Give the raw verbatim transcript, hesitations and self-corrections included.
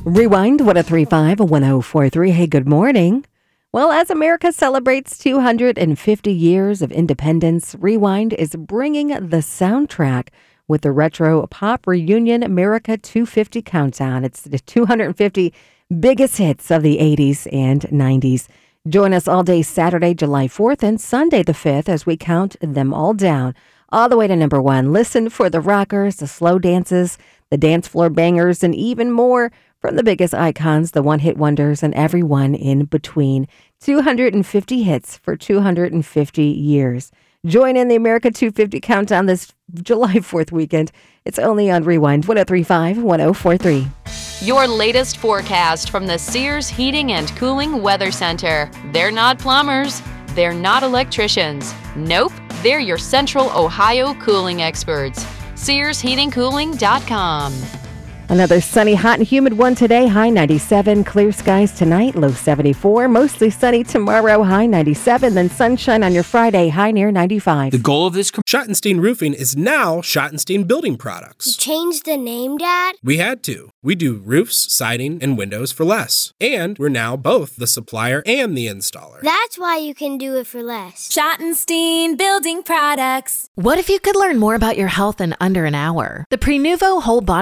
Rewind one oh three point five, one oh four point three. Hey, good morning. Well, as America celebrates two hundred fifty years of independence, Rewind is bringing the soundtrack with the Retro Pop Reunion America two fifty Countdown. It's the two hundred fifty biggest hits of the eighties and nineties. Join us all day Saturday, July fourth and Sunday the fifth as we count them all down, all the way to number one. Listen for the rockers, the slow dances, the dance floor bangers, and even more from the biggest icons, the one-hit wonders, and everyone in between. two hundred fifty hits for two hundred fifty years. Join in the America two fifty Countdown this July fourth weekend. It's only on Rewind one oh three point five, one oh four point three. Your latest forecast from the Sears Heating and Cooling Weather Center. They're not plumbers. They're not electricians. Nope, they're your Central Ohio cooling experts. Sears Heating Cooling dot com. Another sunny, hot, and humid one today. High ninety-seven. Clear skies tonight. Low seventy-four. Mostly sunny tomorrow. High ninety-seven. Then sunshine on your Friday. High near ninety-five. The goal of this com- Schottenstein Roofing is now Schottenstein Building Products. You changed the name, Dad? We had to. We do roofs, siding, and windows for less. And we're now both the supplier and the installer. That's why you can do it for less. Schottenstein Building Products. What if you could learn more about your health in under an hour? The Prenuvo Whole Body